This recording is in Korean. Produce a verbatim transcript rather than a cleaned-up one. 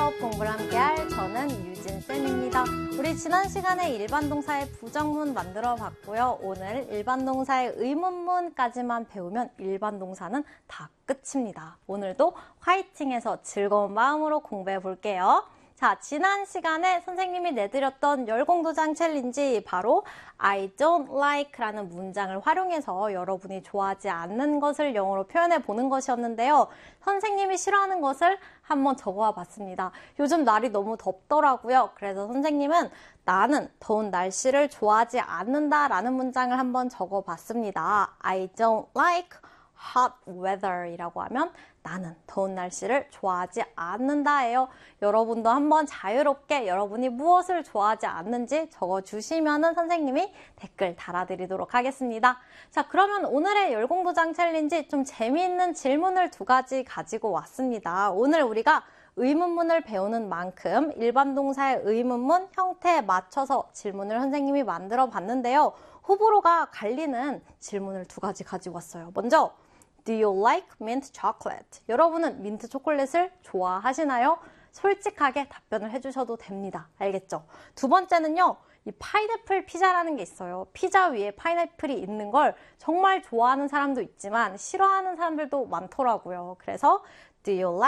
수업 공부를 함께할 저는 유진쌤입니다. 우리 지난 시간에 일반 동사의 부정문 만들어 봤고요. 오늘 일반 동사의 의문문까지만 배우면 일반 동사는 다 끝입니다. 오늘도 화이팅해서 즐거운 마음으로 공부해 볼게요. 자, 지난 시간에 선생님이 내드렸던 열공도장 챌린지 바로 I don't like라는 문장을 활용해서 여러분이 좋아하지 않는 것을 영어로 표현해 보는 것이었는데요. 선생님이 싫어하는 것을 한번 적어와 봤습니다. 요즘 날이 너무 덥더라고요. 그래서 선생님은 나는 더운 날씨를 좋아하지 않는다라는 문장을 한번 적어 봤습니다. I don't like hot weather 이라고 하면 나는 더운 날씨를 좋아하지 않는다예요. 여러분도 한번 자유롭게 여러분이 무엇을 좋아하지 않는지 적어주시면 선생님이 댓글 달아드리도록 하겠습니다. 자, 그러면 오늘의 열공도장 챌린지 좀 재미있는 질문을 두 가지 가지고 왔습니다. 오늘 우리가 의문문을 배우는 만큼 일반 동사의 의문문 형태에 맞춰서 질문을 선생님이 만들어 봤는데요. 호불호가 갈리는 질문을 두 가지 가지고 왔어요. 먼저 Do you like mint chocolate? 여러분은 민트 초콜릿을 좋아하시나요? 솔직하게 답변을 해주셔도 됩니다. 알겠죠? 두 번째는요. 이 파인애플 피자라는 게 있어요. 피자 위에 파인애플이 있는 걸 정말 좋아하는 사람도 있지만 싫어하는 사람들도 많더라고요. 그래서 Do you like